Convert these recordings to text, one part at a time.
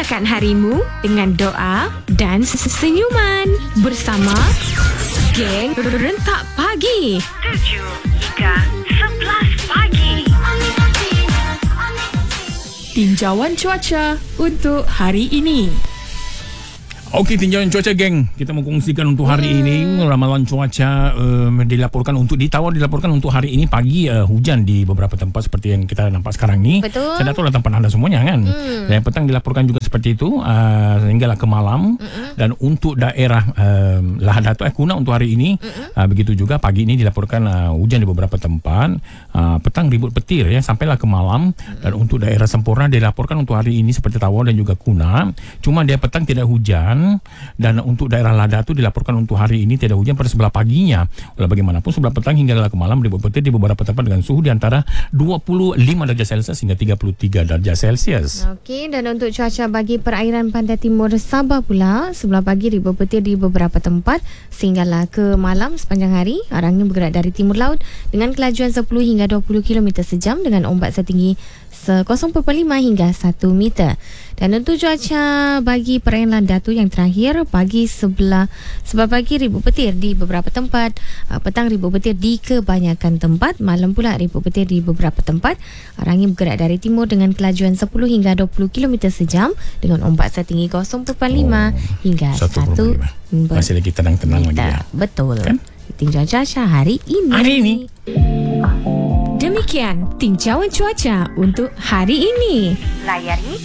Meriahkan harimu dengan doa dan senyuman bersama Geng Rentak Pagi 7 hingga 11 pagi. Tinjauan cuaca untuk hari ini. Okey, tinjauan cuaca geng. Kita mengkongsikan untuk hari ini ramalan cuaca dilaporkan untuk hari ini pagi hujan di beberapa tempat seperti yang kita nampak sekarang ni. Betul. Saya dah tahu datang anda semuanya kan. Dan petang dilaporkan juga seperti itu hinggalah ke malam. Dan untuk daerah Lahad Datuk Kuna untuk hari ini begitu juga pagi ini dilaporkan hujan di beberapa tempat. Petang ribut petir ya sampailah ke malam. Dan untuk daerah Semporna dilaporkan untuk hari ini seperti Tawau dan juga Kuna. Cuma dia petang tidak hujan. Dan untuk daerah Lada tu dilaporkan untuk hari ini tidak hujan pada sebelah paginya. Walau bagaimanapun sebelah petang hingga ke malam ribut petir di beberapa tempat dengan suhu di antara 25 darjah Celsius hingga 33 darjah Celsius. Okey, dan untuk cuaca bagi perairan pantai timur Sabah pula, sebelah pagi ribut petir di beberapa tempat sehinggalah ke malam sepanjang hari. Arangnya bergerak dari timur laut dengan kelajuan 10 hingga 20 km sejam dengan ombak setinggi 0.5 hingga 1 meter. Dan untuk cuaca bagi perairan Landatu yang terakhir pagi sebelah pagi ribut petir di beberapa tempat, petang ribut petir di kebanyakan tempat, malam pula ribut petir di beberapa tempat. Arangnya bergerak dari timur dengan kelajuan 10 hingga 20 km sejam dengan ombak setinggi 0.5 hingga 1 meter. Masih lagi tenang-tenang lagi ya. Betul. Kan? Tinjauan cuaca hari ini. Demikian tinjauan cuaca untuk hari ini. Layari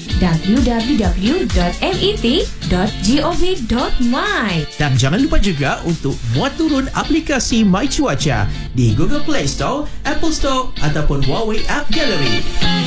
www.met.gov.my. Dan jangan lupa juga untuk muat turun aplikasi My Cuaca di Google Play Store, Apple Store ataupun Huawei App Gallery.